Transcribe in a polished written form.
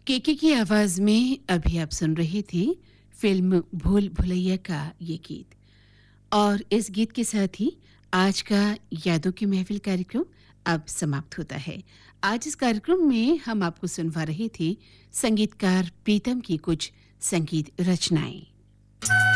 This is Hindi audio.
केके की आवाज में अभी आप सुन रही थी फिल्म भूल भुलैया का ये गीत। और इस गीत के साथ ही आज का यादों की महफिल कार्यक्रम अब समाप्त होता है। आज इस कार्यक्रम में हम आपको सुनवा रहे थे संगीतकार प्रीतम की कुछ संगीत रचनाएं।